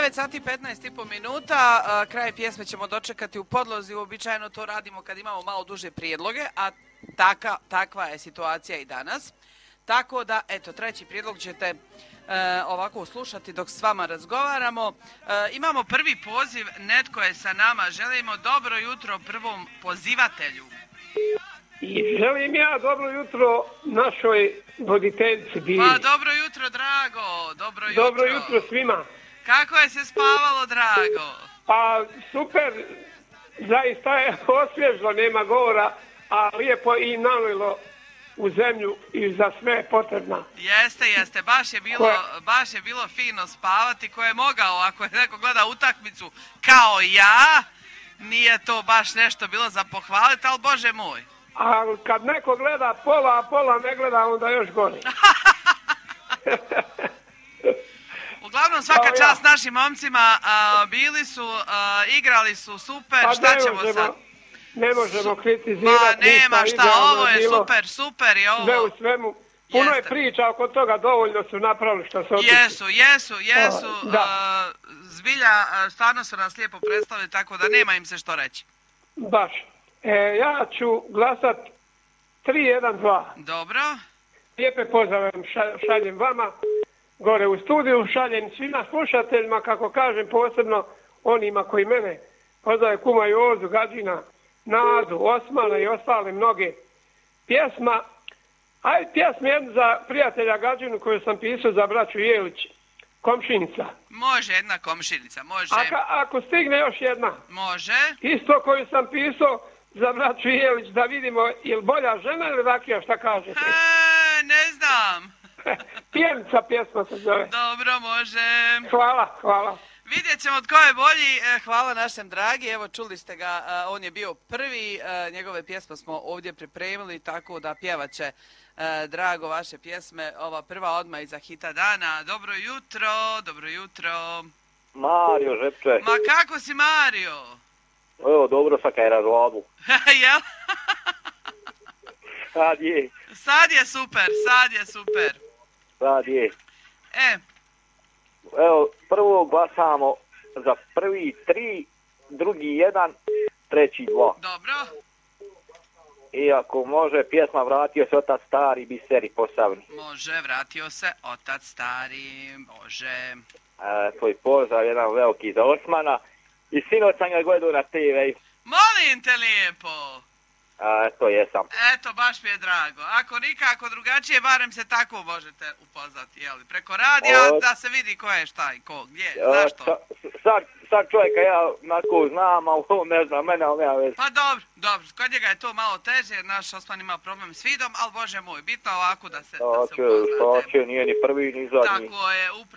9 sati 15,5 minuta, kraj pjesme ćemo dočekati u podlozi, uobičajeno to radimo kad imamo malo duže prijedloge, a takva je situacija i danas. Tako da, eto, treći prijedlog ćete ovako slušati dok s vama razgovaramo. Imamo prvi poziv, netko je sa nama, želimo dobro jutro prvom pozivatelju. I želim ja dobro jutro našoj voditeljici Bivi. Pa dobro jutro, Drago, dobro jutro. Dobro jutro svima. Kako je se spavalo, Drago? Pa super, zaista je osvježilo, nema govora, a lijepo i nalilo u zemlju i za sve potrebna. Jeste, baš je bilo fino spavati, ko je mogao, ako je neko gleda utakmicu kao ja, nije to baš nešto bilo za pohvaliti, ali Bože moj. A kad neko gleda pola, a pola ne gleda, onda još gori. Uglavnom svaka čast našim momcima, bili su, igrali su super, pa šta ćemo sad? Ne možemo kritizirati. Ma nema šta, ovo je super je ovo. Sve u svemu. Puno je priča oko toga, dovoljno su napravili što se otiče. Jesu. Zbilja, stvarno su nas lijepo predstavili, tako da nema im se što reći. Baš. Ja ću glasat 3-1-2. Dobro. Lijepe pozdrave šaljem vama gore u studiju, šaljem svima slušateljima, kako kažem, posebno onima koji mene poznaju, kuma Jozu, Gađina, Nadu, Osmana i ostale mnoge pjesma. Ajde pjesme jednu za prijatelja Gađinu koju sam pisao za braću Jelić, Komšinica. Može, jedna komšinica, može. Ako stigne još jedna. Može. Isto koju sam pisao za braću Jelić, da vidimo je li bolja žena ili rakija, šta kažete? Ne znam. Pjevica pjesma se zove. Dobro, može. Hvala. Vidjet ćemo tko je bolji. Hvala našem dragi. Evo, čuli ste ga, on je bio prvi. Njegove pjesme smo ovdje pripremili, tako da pjevat će Drago vaše pjesme. Ova prva odmah iza hita dana. Dobro jutro. Mario Žepče. Ma kako si, Mario? Evo, dobro sa kaj razlabu. Jel? Sad je. Sad je. Evo, prvo glasamo za prvi 3, drugi 1, treći 2. Dobro. I ako može, pjesma Vratio se otac stari, Biseri Posavni. Može, Vratio se otac stari, može. Tvoj pozdrav, jedan veliki za Osmana. I sinoć sam ga gledao na TV. Molim te lijepo. To jesam. Eto, baš mi je drago. Ako nikako drugačije, barem se tako možete upoznati, jeli? Preko radija, da se vidi ko je šta i ko, gdje, zašto? Sad čovjeka ja onako znam, a on ne zna mene, ali nema veze. Pa dobro, kod njega je to malo teže, jer naš Osman ima problem s vidom, ali Bože moj, bitno ovako da se upoznate. Nije ni prvi, ni zadnji. Tako je, upravo.